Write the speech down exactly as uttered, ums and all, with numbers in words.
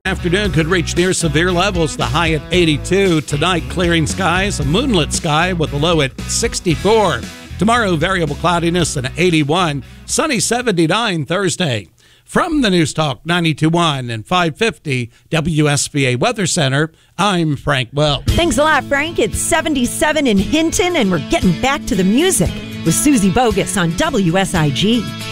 Afternoon could reach near severe levels, the high at eighty-two. Tonight, clearing skies, a moonlit sky with a low at sixty-four. Tomorrow, variable cloudiness and eighty-one. Sunny seventy-nine Thursday. From the News Talk ninety-two point one and five fifty W S B A Weather Center, I'm Frank Welch. Thanks a lot, Frank. It's seventy-seven in Hinton, and we're getting back to the music with Susie Bogus on W S I G.